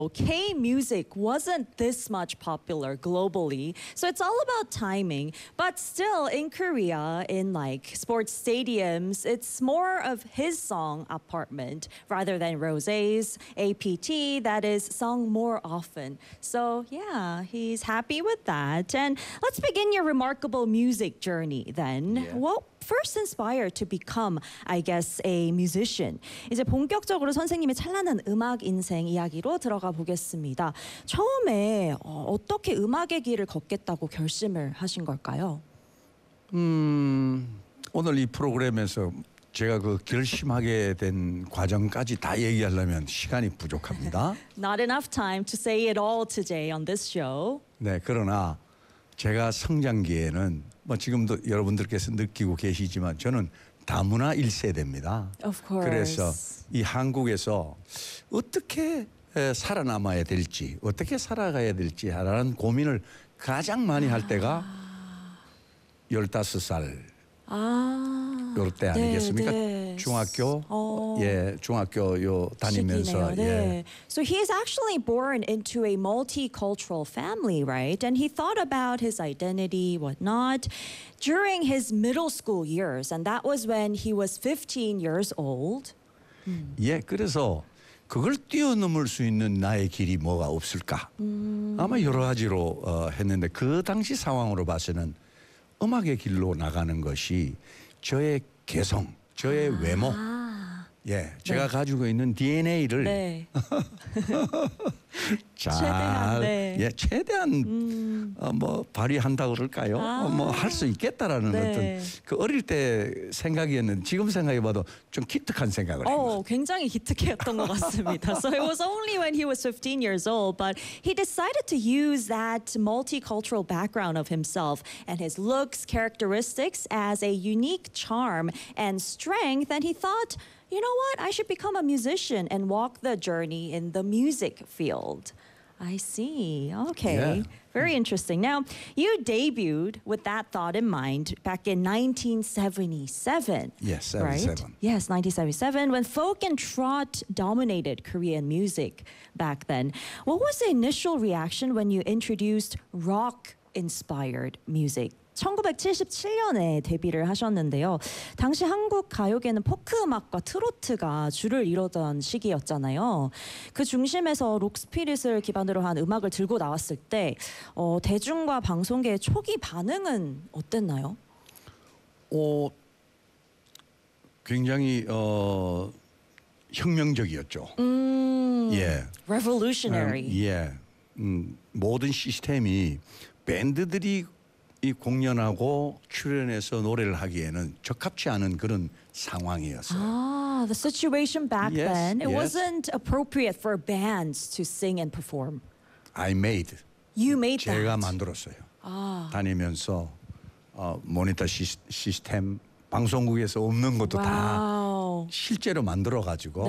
K-music wasn't this much popular globally, so it's all about timing. But still, in Korea, in like sports stadiums, it's more of his song "Apartment" rather than Rosé's APT that is sung more often. So yeah, he's happy with that. And let's begin your remarkable music journey then. Yeah. What first inspired to become, I guess, a musician? 이제 본격적으로 선생님의 찬란한 음악 인생 이야기로 들어가 보겠습니다. 처음에 어떻게 음악의 길을 걷겠다고 결심을 하신 걸까요? 오늘 이 프로그램에서 제가 그 결심하게 된 과정까지 다 얘기하려면 시간이 부족합니다. Not enough time to say it all today on this show. 네, 그러나 제가 성장기에는 뭐 지금도 여러분들께서 느끼고 계시지만 저는 다문화 1세대입니다. Of course. 그래서 이 한국에서 어떻게 살아남아야 될지, 어떻게 살아가야 될지 하는 고민을 가장 많이 할 때가 15살 요럴 때 아니겠습니까? 네. 중학교 중학교 다니면서 네. So he is actually born into a multicultural family, right? And he thought about his identity, whatnot, during his middle school years, and that was when he was 15 years old. 그래서 그걸 뛰어넘을 수 있는 나의 길이 뭐가 없을까? 아마 여러 가지로 했는데 그 당시 상황으로 봐서는 음악의 길로 나가는 것이 저의 개성, 저의 외모, 제가 가지고 있는 DNA를 최대한 뭐 발휘한다고 그럴까요? 뭐 할 수 있겠다라는 어떤 그 어릴 때 생각이었는데 지금 생각해봐도 좀 기특한 생각을 해요. 굉장히 기특했던 것 같습니다. So it was only when he was 15 years old, but he decided to use that multicultural background of himself and his looks, characteristics as a unique charm and strength, and he thought, you know what? I should become a musician and walk the journey in the music field. I see. Okay. Yeah. Very interesting. Now, you debuted with that thought in mind back in 1977. Yes, 77. Right? Yes, 1977, when folk and trot dominated Korean music back then. What was the initial reaction when you introduced rock-inspired music? 1977년에 데뷔를 하셨는데요. 당시 한국 가요계는 포크 음악과 트로트가 주를 이루던 시기였잖아요. 그 중심에서 록 스피릿을 기반으로 한 음악을 들고 나왔을 때 대중과 방송계의 초기 반응은 어땠나요? 굉장히 혁명적이었죠. Revolutionary. 모든 시스템이 밴드들이 이 공연하고 출연해서 노래를 하기에는 적합치 않은 그런 상황이었어요. The situation back then, it wasn't appropriate for bands to sing and perform. I made. You made that. 제가 만들었어요. 다니면서 모니터 시스템, 방송국에서 없는 것도 다 실제로 만들어가지고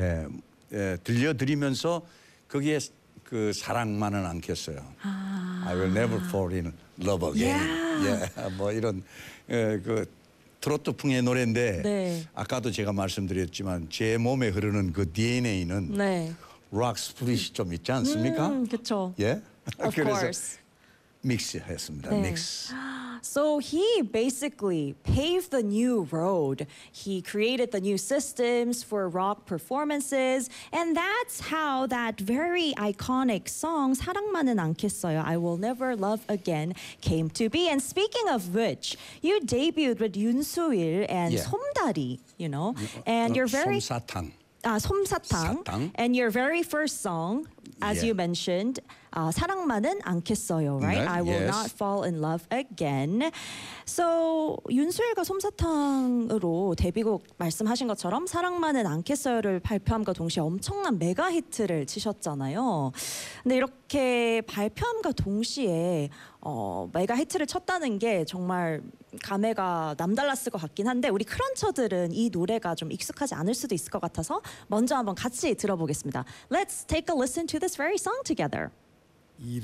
들려드리면서 거기에 그 사랑만은 않겠어요. I will never fall in love again. 뭐 이런 그 트로트풍의 노래인데 아까도 제가 말씀드렸지만 제 몸에 흐르는 그 DNA는 락 스피릿이 좀 있지 않습니까? 그렇죠. 그래서 course. 믹스했습니다. 믹스. So he basically paved the new road. He created the new systems for rock performances, and that's how that very iconic song 사랑만은 않겠어요, I Will Never Love Again came to be. And speaking of which, you debuted with Yoon Soo-il and 솜다리, you know, and your very 솜사탕. 솜사탕. And your very first song, as you mentioned, 사랑만은 않겠어요, right? I will not fall in love again. So 윤수일과 솜사탕으로 데뷔곡 말씀하신 것처럼 사랑만은 않겠어요를 발표함과 동시에 엄청난 메가 히트를 치셨잖아요. 근데 이렇게 발표함과 동시에 메가 히트를 쳤다는 게 정말 감회가 남달랐을 것 같긴 한데 우리 크런처들은 이 노래가 좀 익숙하지 않을 수도 있을 것 같아서 먼저 한번 같이 들어보겠습니다. Let's take a listen to this very song together.